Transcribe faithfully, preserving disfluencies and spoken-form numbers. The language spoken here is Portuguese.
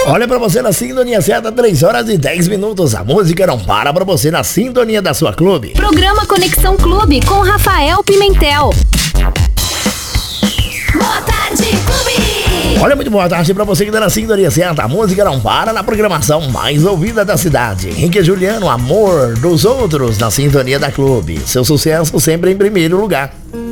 Olha pra você na sintonia certa, três horas e dez minutos. A música não para pra você na sintonia da sua clube. Programa Conexão Clube com Rafael Pimentel. Boa tarde, Clube! Olha, muito boa tarde pra você que tá na sintonia certa. A música não para na programação mais ouvida da cidade. Henrique Juliano, Amor dos Outros, na sintonia da clube. Seu sucesso sempre em primeiro lugar.